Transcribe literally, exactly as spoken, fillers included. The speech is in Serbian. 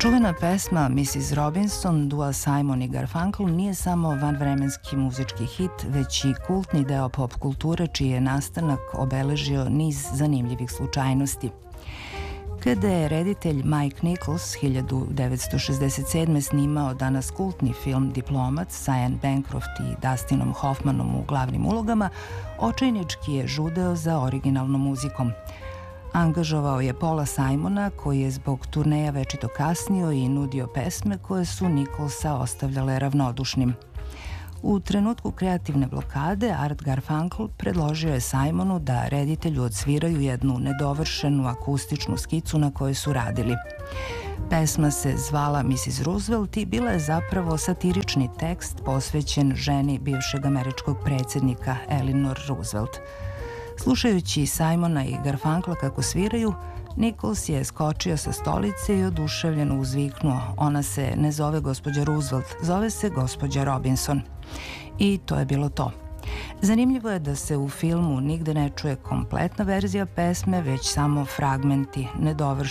Čuvena pesma missis Robinson, duo Simon i Garfunkel nije samo vanvremenski muzički hit, već i kultni deo pop kulture čiji je nastanak obeležio niz zanimljivih slučajnosti. Kada je reditelj Mike Nichols hiljadu devetsto šezdeset sedme snimao danas kultni film Diplomat sa Anne Bancroft i Dustinom Hoffmanom u glavnim ulogama, očajnički je žudeo za originalnom muzikom. Angažovao je Paula Simona, koji je zbog turneja večito kasnio i nudio pesme koje su Nicholsa ostavljale ravnodušnim. U trenutku kreativne blokade Art Garfunkel predložio je Simonu da reditelju odsviraju jednu nedovršenu akustičnu skicu na kojoj su radili. Pesma se zvala missis Roosevelt i bila je zapravo satirični tekst posvećen ženi bivšeg američkog predsjednika Eleanor Roosevelt. Slušajući Simona i Garfunkla kako sviraju, Nichols je skočio sa stolice i oduševljeno uzviknuo: "Ona se ne zove gospođa Roosevelt, zove se gospođa Robinson." I to je bilo to. Zanimljivo je da se u filmu nigde ne čuje kompletna verzija pesme, već samo fragmenti, nedovršeni